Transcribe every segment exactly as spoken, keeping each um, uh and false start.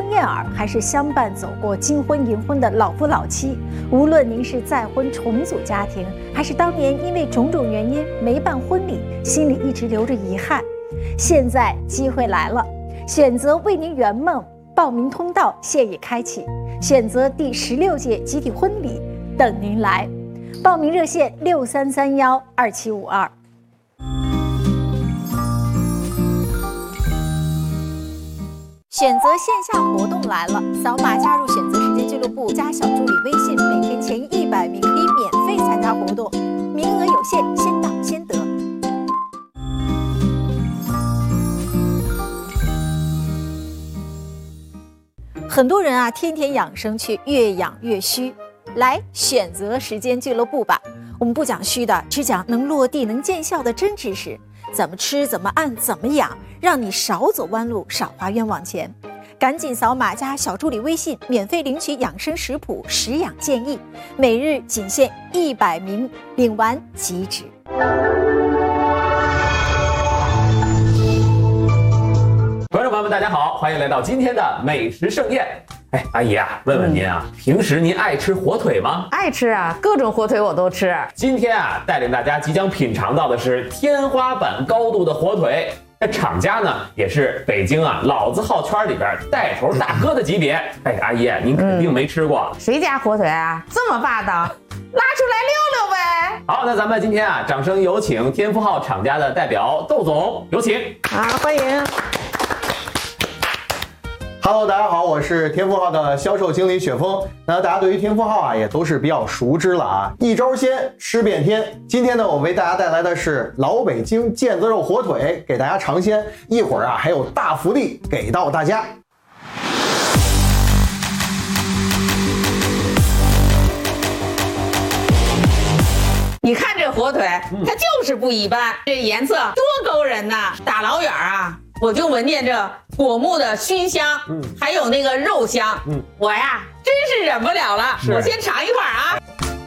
燕尔，还是相伴走过金婚银婚的老夫老妻，无论您是再婚重组家庭，还是当年因为种种原因没办婚礼，心里一直留着遗憾，现在机会来了，选择为您圆梦，报名通道现已开启，选择第十六届集体婚礼等您来。报名热线六三三幺二七五二。选择线下活动来了，扫码加入选择时间俱乐部加小助理微信，每天前一百名可以免费参加活动，名额有限，先到先得。很多人啊，天天养生却越养越虚，来选择时间俱乐部吧。我们不讲虚的，只讲能落地能见效的真知识。怎么吃怎么按怎么养，让你少走弯路少花冤枉钱。赶紧扫码加小助理微信，免费领取养生食谱食养建议，每日仅限一百名，领完即止。 观众朋友们大家好，欢迎来到今天的美食盛宴。哎，阿姨啊，问问您啊，嗯、平时您爱吃火腿吗？ 爱吃啊，各种火腿我都吃。 今天啊，带领大家即将品尝到的是天花板高度的火腿。这厂家呢，也是北京啊老字号圈里边带头大哥的级别。哎，阿姨，您肯定没吃过。 嗯、谁家火腿啊，这么霸道？拉出来溜溜呗。 好，那咱们今天啊，掌声有请天福号厂家的代表窦总，有请。 好，欢迎。 Hello， 大家好，我是天福号的销售经理雪峰。那大家对于天福号啊，也都是比较熟知了啊，一招鲜吃遍天。今天呢，我为大家带来的是老北京腱子肉火腿，给大家尝鲜。一会儿啊，还有大福利给到大家。 你看这火腿，它就是不一般，这颜色多勾人呐！打老远啊，我就闻见这果木的熏香，嗯，还有那个肉香，嗯，我呀真是忍不了了，我先尝一块啊。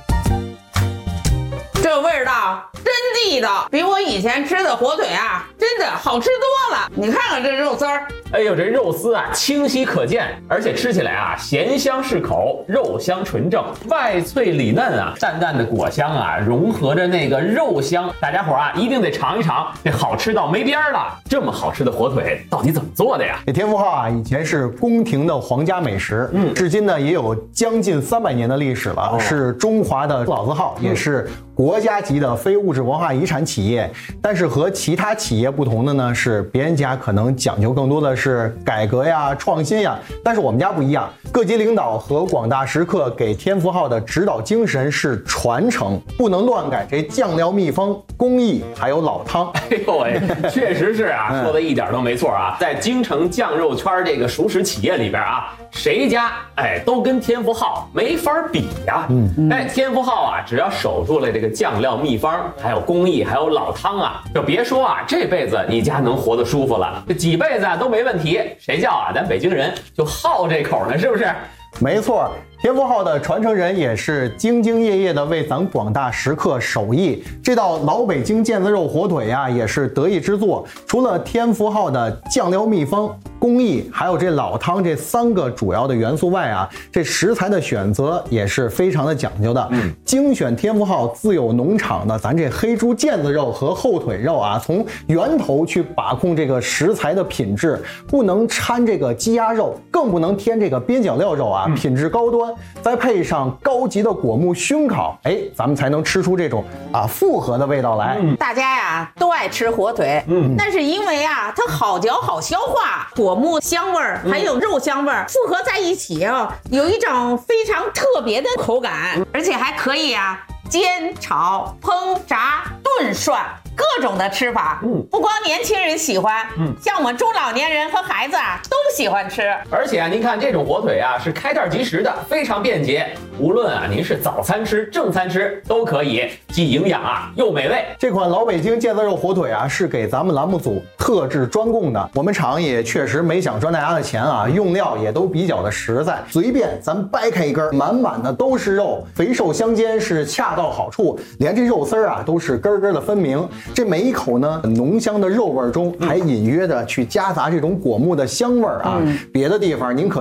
这味道真地道，比我以前吃的火腿啊，真的好吃多了。你看看这肉丝儿， 哎呦，这肉丝啊清晰可见，而且吃起来啊咸香适口，肉香纯正，外脆里嫩啊，淡淡的果香啊融合着那个肉香，大家伙啊一定得尝一尝，这好吃到没边了。这么好吃的火腿到底怎么做的呀？ 这天福号啊以前是宫廷的皇家美食，嗯，至今呢也有将近三百年的历史了，哦、是中华的老字号，嗯、也是国家级的非物质文化遗产企业。但是和其他企业不同的呢，是别人家可能讲究更多的是改革呀、创新呀，但是我们家不一样。各级领导和广大食客给天福号的指导精神是传承，不能乱改这酱料秘方、工艺还有老汤。 哎呦喂，确实是啊，说的一点都没错啊。在京城酱肉圈这个熟食企业里边啊，谁家哎都跟天福号没法比呀。嗯，哎，天福号啊，只要守住了这个酱料秘方，还有工艺，还有老汤啊，就别说啊，这辈子你家能活得舒服了，这几辈子啊都没问题。谁叫啊，咱北京人就好这口呢，是不是？ 没错，天福号的传承人也是兢兢业业的为咱广大食客手艺。这道老北京腱子肉火腿呀、啊，也是得意之作。除了天福号的酱料秘方、工艺，还有这老汤这三个主要的元素外啊，这食材的选择也是非常的讲究的。嗯，精选天福号自有农场的咱这黑猪腱子肉和后腿肉啊，从源头去把控这个食材的品质，不能掺这个鸡鸭肉，更不能添这个边角料肉啊。品质高端，再配上高级的果木熏烤，哎，咱们才能吃出这种啊复合的味道来。 嗯、大家呀都爱吃火腿，嗯，但是因为啊它好嚼好消化，果木香味儿还有肉香味儿复合在一起啊，有一种非常特别的口感，而且还可以啊煎、炒、烹、炸、炖、涮。各种的吃法，嗯，不光年轻人喜欢，嗯，像我们中老年人和孩子啊都喜欢吃。 而且啊，您看这种火腿啊是开袋即食的，非常便捷。无论啊您是早餐吃、正餐吃都可以，既营养啊又美味。 这款老北京腱子肉火腿啊是给咱们栏目组特制专供的，我们厂也确实没想赚大家的钱啊，用料也都比较的实在，随便咱掰开一根，满满的都是肉，肥瘦相间是恰到好处，连这肉丝儿啊都是根根的分明。这每一口呢，浓香的肉味中还隐约的去夹杂这种果木的香味啊，嗯、别的地方您可